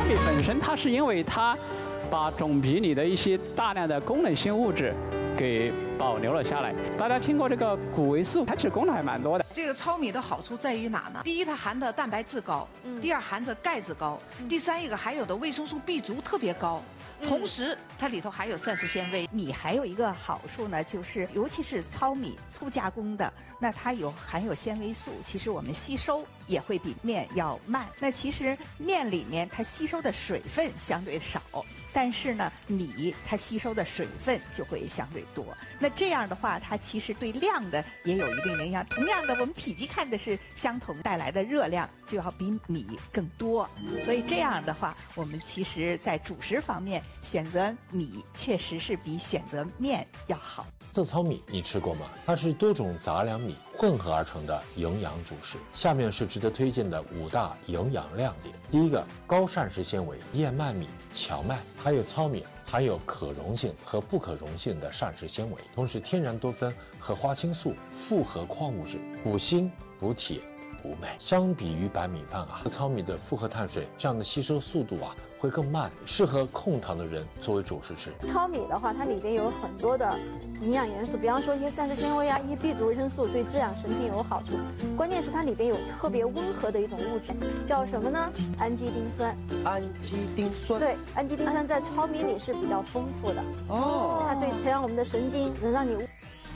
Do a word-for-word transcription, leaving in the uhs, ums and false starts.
米本身它是因为它把种皮里的一些大量的功能性物质给保留了下来。大家听过这个谷维素，它其实功能还蛮多的。 这个糙米的好处在于哪呢？第一，它含的蛋白质高；第二，含着钙质高；第三，一个含有的维生素 B 族特别高。 同时，它里头还有膳食纤维。 米还有一个好处呢，就是尤其是糙米粗加工的，那它有含有纤维素，其实我们吸收也会比面要慢。那其实面里面它吸收的水分相对少，但是呢，米它吸收的水分就会相对多。那这样的话，它其实对量的也有一定的影响。同样的，我们体积看的是相同，带来的热量就要比米更多。所以这样的话，我们其实在主食方面。 选择米确实是比选择面要好。 色糙米你吃过吗？它是多种杂粮米混合而成的营养主食。下面是值得推荐的五大营养亮点。第一个，高膳食纤维，燕麦米、荞麦还有糙米含有可溶性和不可溶性的膳食纤维，同时天然多酚和花青素、复合矿物质，补锌、补铁。 补镁，相比于白米饭啊，糙米的复合碳水这样的吸收速度啊会更慢，适合控糖的人作为主食吃。 糙米的话，它里边有很多的营养元素，比方说一些膳食纤维啊，一些 B 族维生素，对滋养神经有好处。关键是它里边有特别温和的一种物质，叫什么呢？氨基丁酸。 氨基丁酸。 对，氨基丁酸在糙米里是比较丰富的。哦，它对培养我们的神经，能让你。